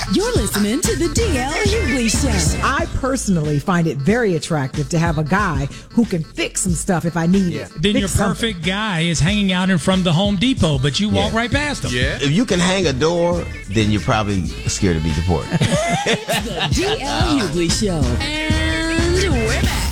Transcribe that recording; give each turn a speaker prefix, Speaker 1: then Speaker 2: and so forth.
Speaker 1: You're listening to the DL Hughley Show.
Speaker 2: I personally find it very attractive to have a guy who can fix some stuff if I need it.
Speaker 3: Then your perfect guy is hanging out in front of the Home Depot, but you walk right past him.
Speaker 4: Yeah.
Speaker 5: If you can hang a door, then you're probably scared to be deported.
Speaker 1: The DL Hughley Show. And we're back.